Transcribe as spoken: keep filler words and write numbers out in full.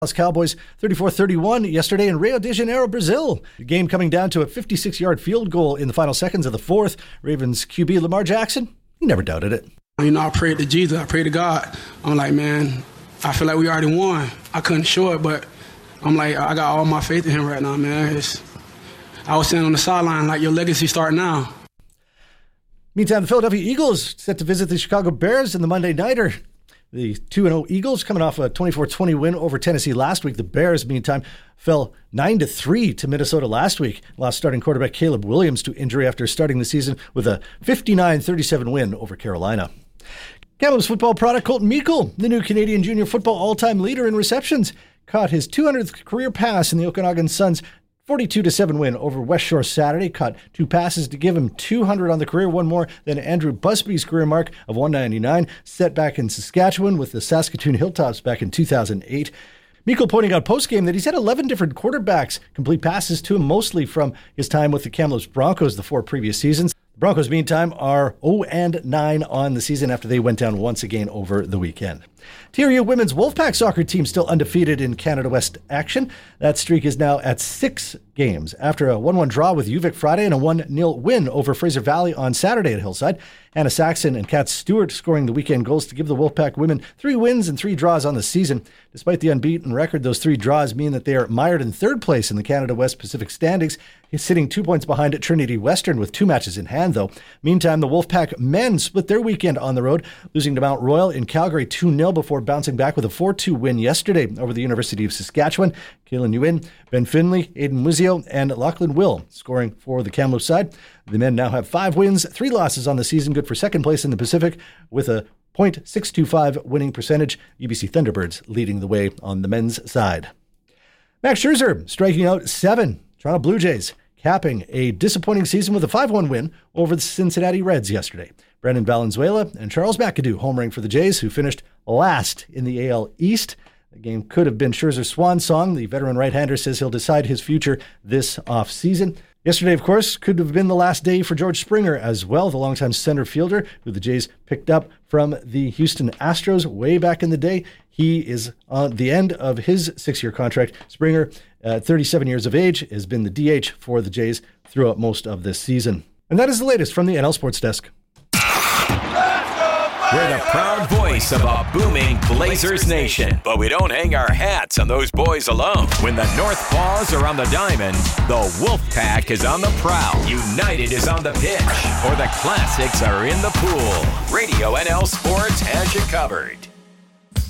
Cowboys thirty-four thirty-one yesterday in Rio de Janeiro, Brazil. The game coming down to a fifty-six-yard field goal in the final seconds of the fourth. Ravens Q B Lamar Jackson, he never doubted it. You know, I prayed to Jesus. I prayed to God. I'm like, man, I feel like we already won. I couldn't show it, but I'm like, I got all my faith in him right now, man. It's, I was standing on the sideline like, your legacy start now. Meantime, the Philadelphia Eagles set to visit the Chicago Bears in the Monday Nighter. The two and oh Eagles coming off a twenty-four twenty win over Tennessee last week. The Bears, meantime, fell nine to three to Minnesota last week. Lost starting quarterback Caleb Williams to injury after starting the season with a fifty-nine thirty-seven win over Carolina. Kamloops football product Colton Meikle, the new Canadian junior football all-time leader in receptions, caught his two hundredth career pass in the Okanagan Suns' forty-two to seven win over West Shore Saturday. Caught two passes to give him two hundred on the career, one more than Andrew Busby's career mark of one ninety-nine, set back in Saskatchewan with the Saskatoon Hilltops back in two thousand eight. Meikle pointing out post-game that he's had eleven different quarterbacks complete passes to him, mostly from his time with the Kamloops Broncos the four previous seasons. The Broncos, meantime, are oh and nine on the season after they went down once again over the weekend. T R U women's Wolfpack soccer team still undefeated in Canada West action. That streak is now at six games after a one one draw with U V I C Friday and a one nil win over Fraser Valley on Saturday at Hillside. Anna Saxon and Kat Stewart scoring the weekend goals to give the Wolfpack women three wins and three draws on the season. Despite the unbeaten record, those three draws mean that they are mired in third place in the Canada West Pacific standings, sitting two points behind at Trinity Western with two matches in hand, though. Meantime, the Wolfpack men split their weekend on the road, losing to Mount Royal in Calgary two nil before bouncing back with a four two win yesterday over the University of Saskatchewan. Kaylin Nguyen, Ben Finley, Aiden Muzio, and Lachlan Will scoring for the Kamloops side. The men now have five wins, three losses on the season, good for second place in the Pacific with a point six two five winning percentage. U B C Thunderbirds leading the way on the men's side. Max Scherzer striking out seven. Toronto Blue Jays capping a disappointing season with a five one win over the Cincinnati Reds yesterday. Brendan Valenzuela and Charles McAdoo homering for the Jays, who finished last in the A L East. The game could have been Scherzer's swan song. The veteran right-hander says he'll decide his future this offseason. Yesterday, of course, could have been the last day for George Springer as well, the longtime center fielder who the Jays picked up from the Houston Astros way back in the day. He is on the end of his six-year contract. Springer, at thirty-seven years of age, has been the D H for the Jays throughout most of this season. And that is the latest from the N L Sports Desk. We're the proud voice of a booming Blazers nation, but we don't hang our hats on those boys alone. When the North Paws are on the diamond, the Wolfpack is on the prowl, United is on the pitch, or the Classics are in the pool. Radio N L Sports has you covered.